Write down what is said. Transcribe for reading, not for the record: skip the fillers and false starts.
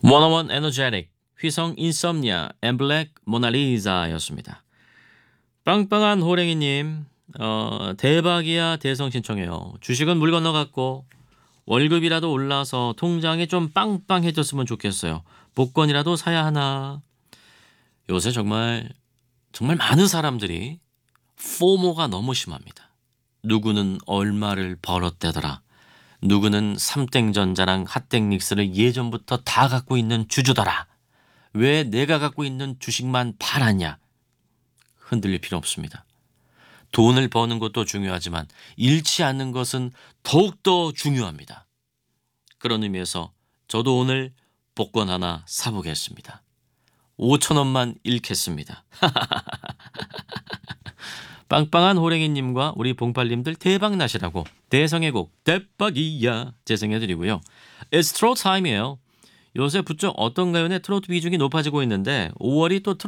원어원 에너제틱, 휘성 인썸니아, 엠블랙 모나리자였습니다. 빵빵한 호랭이님, 대박이야 대성 신청해요. 주식은 물 건너갔고 월급이라도 올라서 통장이 좀 빵빵해졌으면 좋겠어요. 복권이라도 사야 하나. 요새 정말 많은 사람들이 포모가 너무 심합니다. 누구는 얼마를 벌었대더라. 누구는 삼땡전자랑 핫땡닉스를 예전부터 다 갖고 있는 주주더라. 왜 내가 갖고 있는 주식만 팔았냐. 흔들릴 필요 없습니다. 돈을 버는 것도 중요하지만 잃지 않는 것은 더욱더 중요합니다. 그런 의미에서 저도 오늘 복권 하나 사보겠습니다. 5,000원만 잃겠습니다. 빵빵한 호랭이님과 우리 봉팔님들 대박나시라고 대성의 곡 대박이야 재생해드리고요. It's 트로트 타임이에요. 요새 부쩍 어떤 가요의 트로트 비중이 높아지고 있는데 5월이 또